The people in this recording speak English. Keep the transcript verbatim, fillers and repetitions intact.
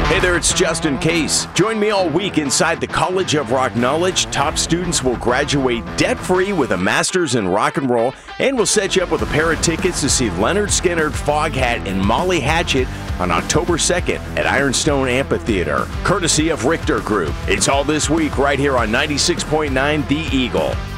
Hey there, it's Justin Case. Join me all week inside the College of Rock Knowledge. Top students will graduate debt-free with a master's in rock and roll, and we'll set you up with a pair of tickets to see Leonard Skinner, Foghat, and Molly Hatchet on October second at Ironstone Amphitheater, courtesy of Richter Group. It's all this week right here on ninety-six point nine The Eagle.